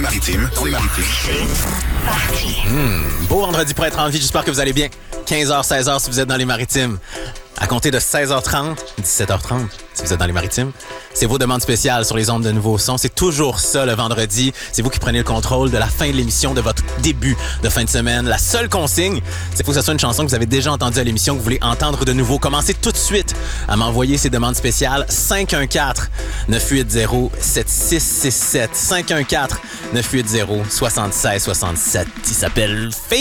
Maritime, dans les maritimes. Beau vendredi pour être en vie, j'espère que vous allez bien. 15h, 16h si vous êtes dans les maritimes. À compter de 16h30, 17h30 si vous êtes dans les maritimes, c'est vos demandes spéciales sur les ondes de Nouveaux Sons. C'est toujours ça le vendredi. C'est vous qui prenez le contrôle de la fin de l'émission, de votre début de fin de semaine. La seule consigne, c'est qu'il faut que ce soit une chanson que vous avez déjà entendue à l'émission, que vous voulez entendre de nouveau. Commencez tout de suite à m'envoyer ces demandes spéciales. 514-980-7667. 514-980-7667. Il s'appelle Fake